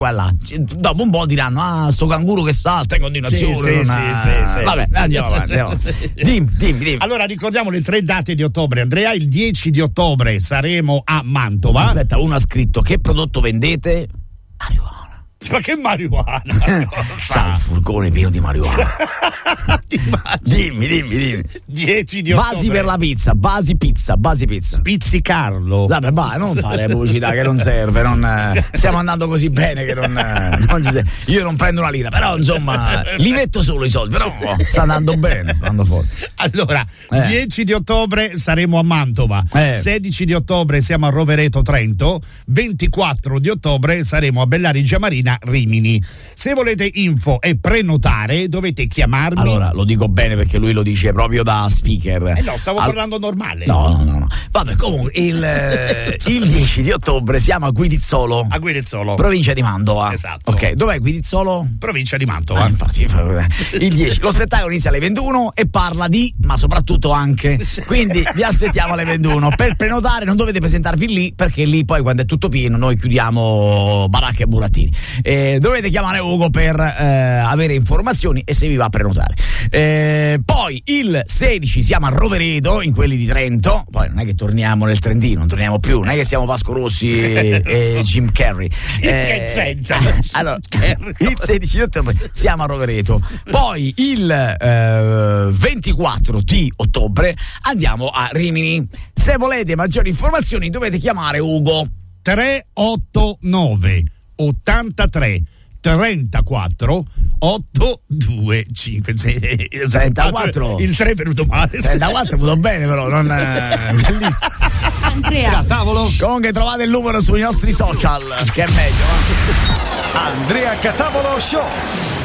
Là. Dopo un po' diranno sto canguro che salta in continuazione. Sì. Vabbè, andiamo avanti. Dimmi. Allora ricordiamo le 3 date di ottobre, Andrea. Il 10 di ottobre saremo a Mantova. Aspetta, uno ha scritto: che prodotto vendete? Marijuana. Ma che marijuana? C'ha il furgone pieno di marijuana. Dimmi. 10 di ottobre. Basi per la pizza, basi pizza. Spizzicarlo. Vabbè, non fare pubblicità che non serve, stiamo andando così bene che non ci serve. Io non prendo una lira, però insomma li metto solo i soldi, però sta andando bene, sta andando fuori. Allora, 10 di ottobre saremo a Mantova, 16 di ottobre siamo a Rovereto Trento, 24 di ottobre saremo a Bellarigia Marina Rimini. Se volete info e prenotare dovete chiamarmi. Allora, lo dico bene perché lui lo dice proprio da speaker. No, stavo parlando normale. No. Vabbè, comunque il 10 di ottobre siamo a Guidizzolo. A Guidizzolo. Provincia di Mantova. Esatto. Ok, dov'è Guidizzolo? Provincia di Mantova. Infatti, il 10. Lo spettacolo inizia alle 21 e parla di, ma soprattutto anche. Quindi vi aspettiamo alle 21. Per prenotare non dovete presentarvi lì, perché lì poi quando è tutto pieno noi chiudiamo baracche e burattini. Dovete chiamare Ugo per avere informazioni e se vi va a prenotare. Poi il 16 siamo a Rovereto, in quelli di Trento. Poi non è che torniamo nel Trentino, non torniamo più, non è che siamo Vasco Rossi e Jim Carrey. Allora, il 16 di ottobre siamo a Rovereto. Poi il 24 di ottobre andiamo a Rimini. Se volete maggiori informazioni dovete chiamare Ugo. 389 83 34 825 34. Il 3 è venuto male. 34 è venuto bene, però non bellissimo. Andrea Catavolo. Comunque trovate il numero sui nostri social, che è meglio. Andrea Catavolo Show.